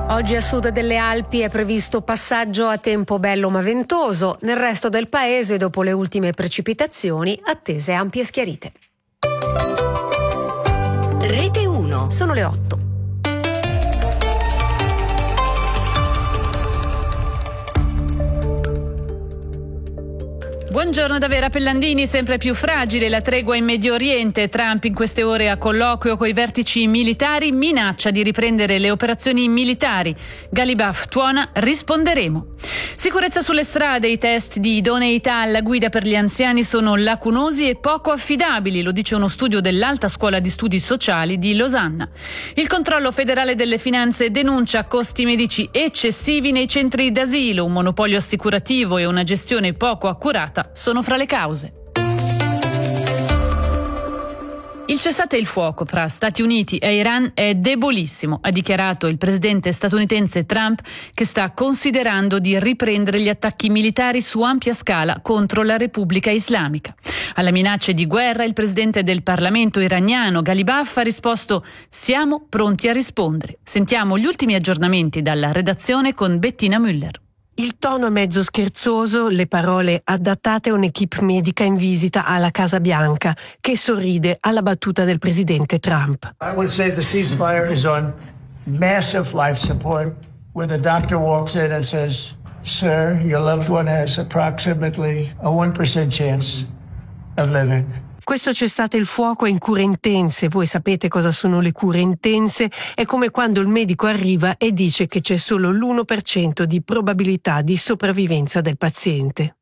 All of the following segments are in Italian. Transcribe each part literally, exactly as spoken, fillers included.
Oggi a sud delle Alpi è previsto passaggio a tempo bello ma ventoso. Nel resto del paese, dopo le ultime precipitazioni, attese ampie schiarite. Rete uno. Sono le otto. Buongiorno da Vera Pellandini. Sempre più fragile la tregua in Medio Oriente. Trump in queste ore a colloquio coi vertici militari minaccia di riprendere le operazioni militari. Ghalibaf tuona: risponderemo. Sicurezza sulle strade. I test di idoneità alla guida per gli anziani sono lacunosi e poco affidabili, lo dice uno studio dell'Alta Scuola di Studi Sociali di Losanna. Il controllo federale delle finanze denuncia costi medici eccessivi nei centri d'asilo. Un monopolio assicurativo e una gestione poco accurata sono fra le cause. Il cessate il fuoco fra Stati Uniti e Iran è debolissimo, ha dichiarato il presidente statunitense Trump, che sta considerando di riprendere gli attacchi militari su ampia scala contro la Repubblica Islamica. Alla minaccia di guerra, il presidente del Parlamento iraniano Ghalibaf ha risposto: siamo pronti a rispondere. Sentiamo gli ultimi aggiornamenti dalla redazione con Bettina Müller. Il tono è mezzo scherzoso, le parole adattate a un'equipe medica in visita alla Casa Bianca, che sorride alla battuta del presidente Trump. I would say the ceasefire is on massive life support, where the doctor walks in and says, "Sir, your loved one has approximately a one percent chance of living." Questo cessate il fuoco è in cure intense. Voi sapete cosa sono le cure intense? È come quando il medico arriva e dice che c'è solo l'uno per cento di probabilità di sopravvivenza del paziente.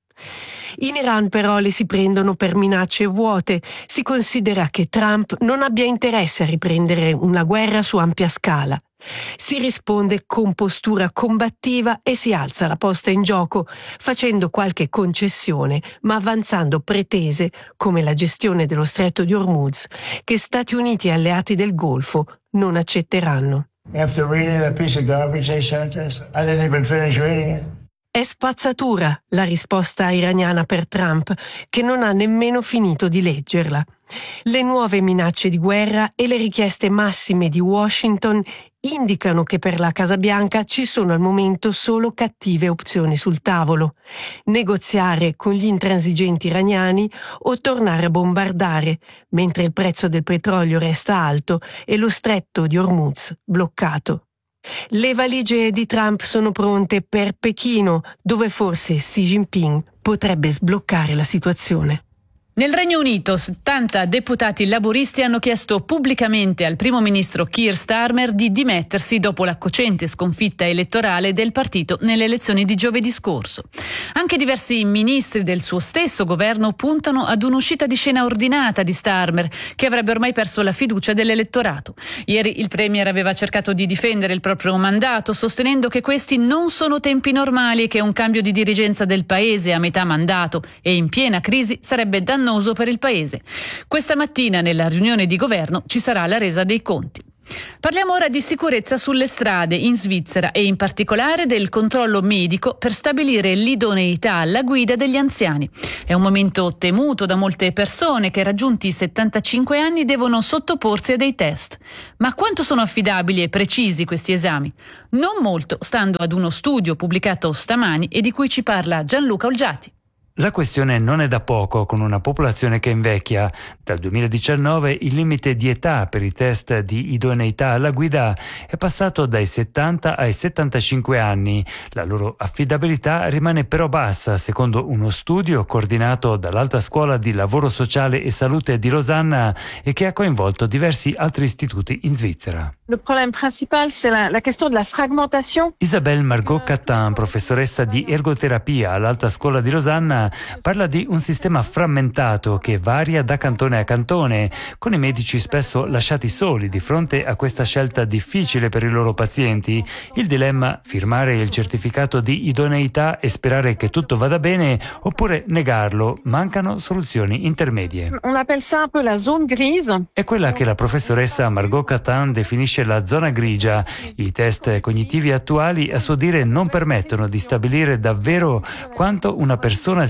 In Iran però le si prendono per minacce vuote. Si considera che Trump non abbia interesse a riprendere una guerra su ampia scala. Si risponde con postura combattiva e si alza la posta in gioco, facendo qualche concessione, ma avanzando pretese come la gestione dello stretto di Hormuz, che Stati Uniti e alleati del Golfo non accetteranno. After reading that piece of garbage they sent us, I didn't even finish reading it. È spazzatura la risposta iraniana per Trump, che non ha nemmeno finito di leggerla. Le nuove minacce di guerra e le richieste massime di Washington indicano che per la Casa Bianca ci sono al momento solo cattive opzioni sul tavolo: negoziare con gli intransigenti iraniani o tornare a bombardare, mentre il prezzo del petrolio resta alto e lo stretto di Hormuz bloccato. Le valigie di Trump sono pronte per Pechino, dove forse Xi Jinping potrebbe sbloccare la situazione. Nel Regno Unito, settanta deputati laburisti hanno chiesto pubblicamente al primo ministro Keir Starmer di dimettersi dopo la cocente sconfitta elettorale del partito nelle elezioni di giovedì scorso. Anche diversi ministri del suo stesso governo puntano ad un'uscita di scena ordinata di Starmer, che avrebbe ormai perso la fiducia dell'elettorato. Ieri il premier aveva cercato di difendere il proprio mandato, sostenendo che questi non sono tempi normali e che un cambio di dirigenza del paese a metà mandato e in piena crisi sarebbe dannoso per il paese. Questa mattina nella riunione di governo ci sarà la resa dei conti. Parliamo ora di sicurezza sulle strade in Svizzera e in particolare del controllo medico per stabilire l'idoneità alla guida degli anziani. È un momento temuto da molte persone che, raggiunti i settantacinque anni, devono sottoporsi a dei test. Ma quanto sono affidabili e precisi questi esami? Non molto, stando ad uno studio pubblicato stamani e di cui ci parla Gianluca Olgiati. La questione non è da poco, con una popolazione che invecchia. Dal duemiladiciannove il limite di età per i test di idoneità alla guida è passato dai settanta ai settantacinque anni. La loro affidabilità rimane però bassa, secondo uno studio coordinato dall'Alta Scuola di Lavoro Sociale e Salute di Losanna e che ha coinvolto diversi altri istituti in Svizzera. Le problème principal, c'est la, la question de la fragmentation. Isabelle Margot Catin, professoressa di ergoterapia all'Alta Scuola di Losanna, parla di un sistema frammentato che varia da cantone a cantone, con i medici spesso lasciati soli di fronte a questa scelta difficile per i loro pazienti. Il dilemma: firmare il certificato di idoneità e sperare che tutto vada bene, oppure negarlo. Mancano soluzioni intermedie. On appelle ça un peu la zone grise. È quella che la professoressa Margot Catin definisce la zona grigia. I test cognitivi attuali, a suo dire, non permettono di stabilire davvero quanto una persona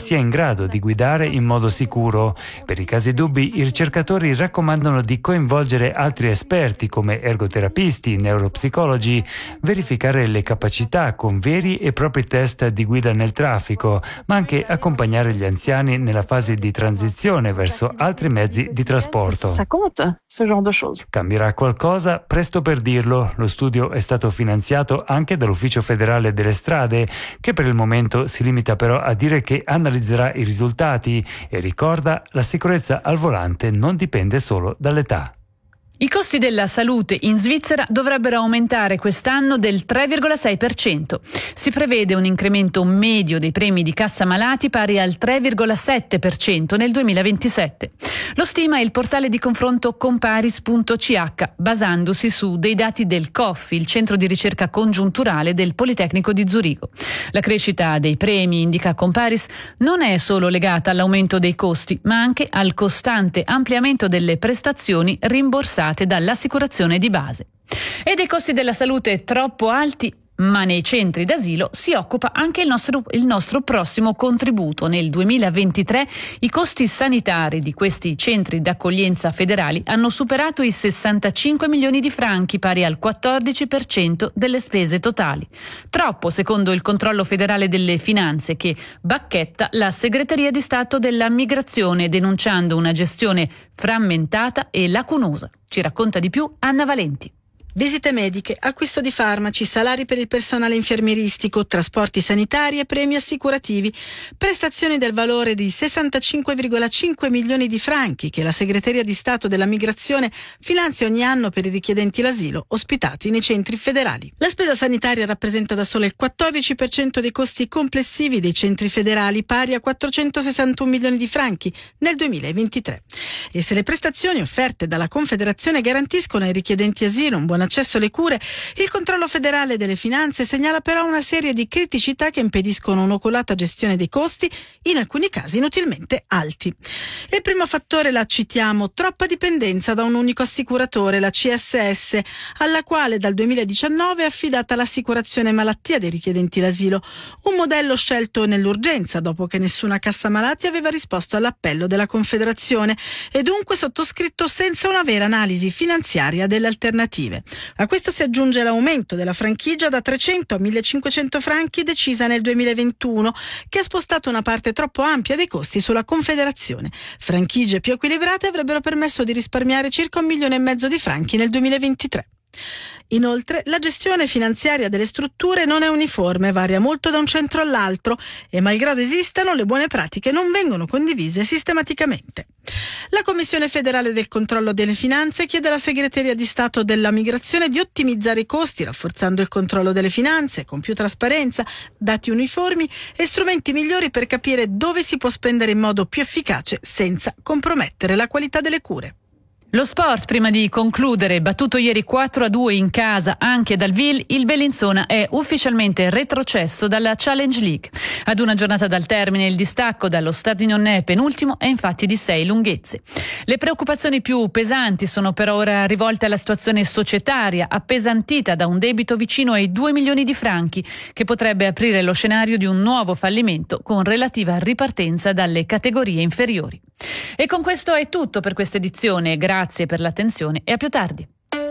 sia in grado di guidare in modo sicuro. Per i casi dubbi, i ricercatori raccomandano di coinvolgere altri esperti come ergoterapisti, neuropsicologi, verificare le capacità con veri e propri test di guida nel traffico, ma anche accompagnare gli anziani nella fase di transizione verso altri mezzi di trasporto. Ça compte, ce genre de choses. Cambierà qualcosa? Presto per dirlo. Lo studio è stato finanziato anche dall'Ufficio Federale delle Strade, che per il momento si limita però a dire che analizzerà i risultati e ricorda: la sicurezza al volante non dipende solo dall'età. I costi della salute in Svizzera dovrebbero aumentare quest'anno del tre virgola sei per cento. Si prevede un incremento medio dei premi di cassa malati pari al tre virgola sette per cento nel duemilaventisette. Lo stima il portale di confronto comparis punto c h, basandosi su dei dati del C O F, il centro di ricerca congiunturale del Politecnico di Zurigo. La crescita dei premi, indica Comparis, non è solo legata all'aumento dei costi, ma anche al costante ampliamento delle prestazioni rimborsate dall'assicurazione di base. E dei costi della salute troppo alti, ma nei centri d'asilo si occupa anche il nostro, il nostro prossimo contributo. Nel duemilaventitré i costi sanitari di questi centri d'accoglienza federali hanno superato i sessantacinque milioni di franchi, pari al quattordici per cento delle spese totali. Troppo, secondo il controllo federale delle finanze, che bacchetta la segreteria di Stato della Migrazione, denunciando una gestione frammentata e lacunosa. Ci racconta di più Anna Valenti. Visite mediche, acquisto di farmaci, salari per il personale infermieristico, trasporti sanitari e premi assicurativi, prestazioni del valore di sessantacinque virgola cinque milioni di franchi che la Segreteria di Stato della Migrazione finanzia ogni anno per i richiedenti l'asilo ospitati nei centri federali. La spesa sanitaria rappresenta da sola il quattordici per cento dei costi complessivi dei centri federali, pari a quattrocentosessantuno milioni di franchi nel duemilaventitré. E se le prestazioni offerte dalla Confederazione garantiscono ai richiedenti asilo un buon accesso alle cure, il controllo federale delle finanze segnala però una serie di criticità che impediscono un'oculata gestione dei costi, in alcuni casi inutilmente alti. Il primo fattore, la citiamo, troppa dipendenza da un unico assicuratore, la C S S, alla quale dal duemiladiciannove è affidata l'assicurazione malattia dei richiedenti l'asilo, un modello scelto nell'urgenza dopo che nessuna cassa malati aveva risposto all'appello della Confederazione e dunque sottoscritto senza una vera analisi finanziaria delle alternative. A questo si aggiunge l'aumento della franchigia da trecento a millecinquecento franchi decisa nel duemilaventuno, che ha spostato una parte troppo ampia dei costi sulla Confederazione. Franchigie più equilibrate avrebbero permesso di risparmiare circa un milione e mezzo di franchi nel duemilaventitré. Inoltre, la gestione finanziaria delle strutture non è uniforme, varia molto da un centro all'altro e, malgrado esistano, le buone pratiche non vengono condivise sistematicamente. La Commissione federale del controllo delle finanze chiede alla Segreteria di Stato della Migrazione di ottimizzare i costi, rafforzando il controllo delle finanze con più trasparenza, dati uniformi e strumenti migliori per capire dove si può spendere in modo più efficace senza compromettere la qualità delle cure. Lo sport, prima di concludere, battuto ieri quattro a due in casa anche dal Ville, il Bellinzona è ufficialmente retrocesso dalla Challenge League. Ad una giornata dal termine, il distacco dallo Stadion penultimo è infatti di sei lunghezze. Le preoccupazioni più pesanti sono per ora rivolte alla situazione societaria, appesantita da un debito vicino ai due milioni di franchi, che potrebbe aprire lo scenario di un nuovo fallimento con relativa ripartenza dalle categorie inferiori. E con questo è tutto per questa edizione. Grazie per l'attenzione e a più tardi.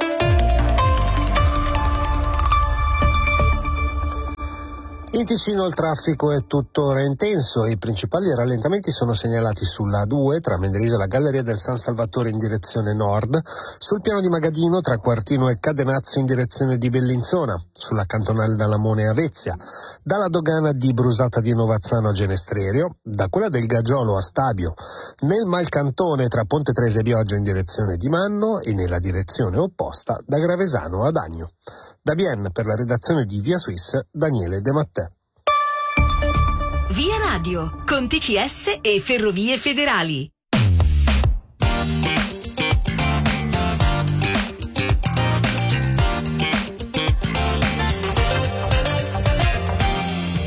In Ticino il traffico è tuttora intenso. I principali rallentamenti sono segnalati sulla A due tra Mendrisio e la Galleria del San Salvatore in direzione nord, sul piano di Magadino tra Quartino e Cadenazzo in direzione di Bellinzona, sulla cantonale da Lamone a Vezia, dalla dogana di Brusata di Novazzano a Genestrerio, da quella del Gaggiolo a Stabio, nel Malcantone tra Ponte Trese e Bioggia in direzione di Manno e nella direzione opposta da Gravesano ad Agno. Da Bienne, per la redazione di Via Suisse, Daniele De Mattè. Via Radio, con T C S e Ferrovie Federali.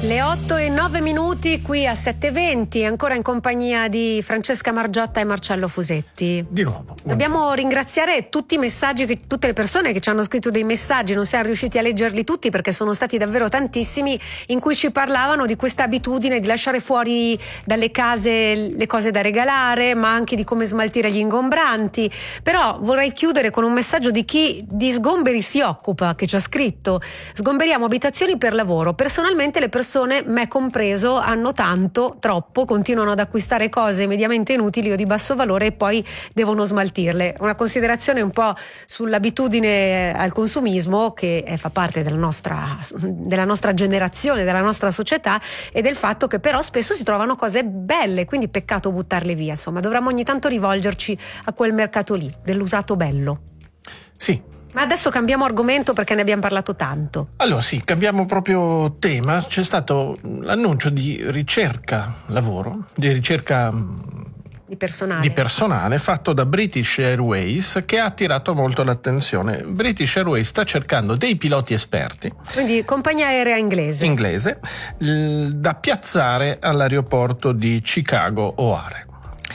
Le otto e nove minuti qui a sette e venti, ancora in compagnia di Francesca Margiotta e Marcello Fusetti. Di nuovo. Dobbiamo ringraziare tutti i messaggi, che, tutte le persone che ci hanno scritto dei messaggi, non siamo riusciti a leggerli tutti perché sono stati davvero tantissimi, in cui ci parlavano di questa abitudine di lasciare fuori dalle case le cose da regalare, ma anche di come smaltire gli ingombranti. Però vorrei chiudere con un messaggio di chi di sgomberi si occupa, che ci ha scritto: sgomberiamo abitazioni per lavoro. Personalmente le persone, me compreso, hanno tanto, troppo, continuano ad acquistare cose mediamente inutili o di basso valore e poi devono smaltirle. Una considerazione un po' sull'abitudine al consumismo che fa parte della nostra, della nostra generazione, della nostra società, e del fatto che però spesso si trovano cose belle, quindi peccato buttarle via. Insomma, dovremmo ogni tanto rivolgerci a quel mercato lì, dell'usato bello. Sì. Ma adesso cambiamo argomento perché ne abbiamo parlato tanto. Allora sì, cambiamo proprio tema. C'è stato l'annuncio di ricerca lavoro, di ricerca di personale. di personale fatto da British Airways, che ha attirato molto l'attenzione. British Airways sta cercando dei piloti esperti, quindi compagnia aerea inglese, inglese l- da piazzare all'aeroporto di Chicago O'Hare.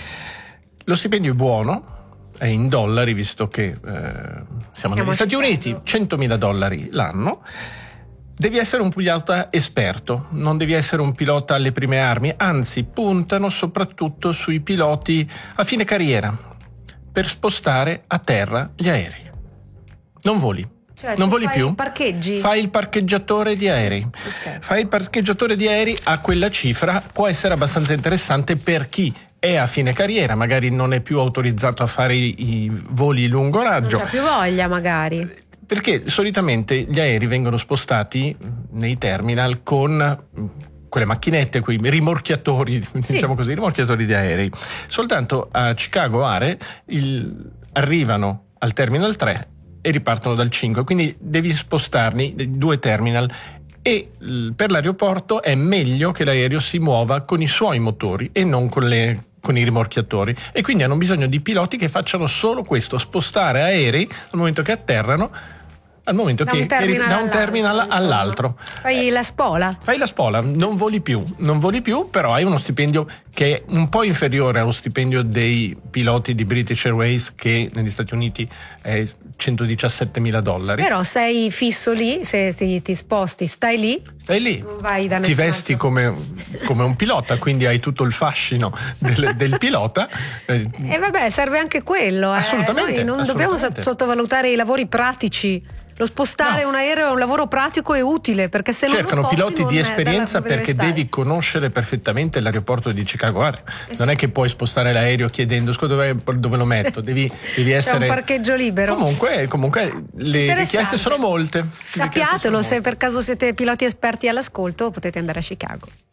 Lo stipendio è buono, è in dollari, visto che eh, siamo, siamo negli Stati Uniti, centomila dollari l'anno. Devi essere un pilota esperto, non devi essere un pilota alle prime armi, anzi puntano soprattutto sui piloti a fine carriera per spostare a terra gli aerei. Non voli. Cioè, non voli fai più? I parcheggi? Fai il parcheggiatore di aerei. Okay. Fai il parcheggiatore di aerei a quella cifra, può essere abbastanza interessante per chi è a fine carriera, magari non è più autorizzato a fare i, i voli lungo raggio. Non c'ha più voglia magari. Perché solitamente gli aerei vengono spostati nei terminal con quelle macchinette, quei rimorchiatori, sì. diciamo così, rimorchiatori di aerei. Soltanto a Chicago O'Hare il, arrivano al terminal tre e ripartono dal cinque, quindi devi spostarli due terminal, e per l'aeroporto è meglio che l'aereo si muova con i suoi motori e non con le con i rimorchiatori, e quindi hanno bisogno di piloti che facciano solo questo, spostare aerei dal momento che atterrano al momento da che, un terminal, che da un terminal all'altro, all'altro. Fai la spola. Fai la spola, non voli più, non voli più, però hai uno stipendio che è un po' inferiore allo stipendio dei piloti di British Airways, che negli Stati Uniti è centodiciassettemila dollari. Però sei fisso lì, se ti, ti sposti, stai lì. Stai lì, non vai da ti vesti come, come un pilota, quindi hai tutto il fascino del, del pilota. E vabbè, serve anche quello. Eh. Assolutamente. Noi non assolutamente. dobbiamo sottovalutare i lavori pratici. Lo spostare no. un aereo è un lavoro pratico e utile, perché se cercano non lo piloti non di esperienza, perché stare. devi conoscere perfettamente l'aeroporto di Chicago O'Hare. Eh sì. Non è che puoi spostare l'aereo chiedendo scusa dove, dove lo metto, devi, devi essere. C'è un parcheggio libero. Comunque, comunque le richieste sono molte. Sappiatelo, se per caso siete piloti esperti all'ascolto, potete andare a Chicago.